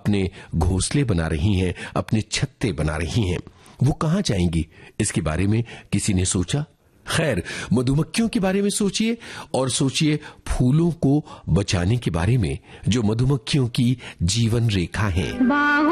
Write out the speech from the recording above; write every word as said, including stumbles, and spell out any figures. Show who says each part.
Speaker 1: अपने घोंसले बना रही हैं, अपने छत्ते बना रही हैं। वो कहां जाएंगी, इसके बारे में किसी ने सोचा? खैर, मधुमक्खियों के बारे में सोचिए और सोचिए फूलों को बचाने के बारे में, जो मधुमक्खियों की जीवन रेखा है।